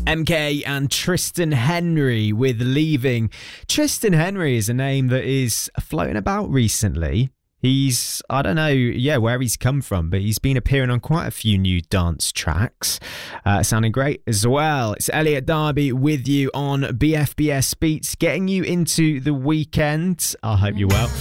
MK and Tristan Henry with Leaving. Tristan Henry is a name that is floating about recently. I don't know, where he's come from, but he's been appearing on quite a few new dance tracks. Sounding great as well. It's Elliot Darby with you on BFBS Beats, getting you into the weekend. I hope you're well.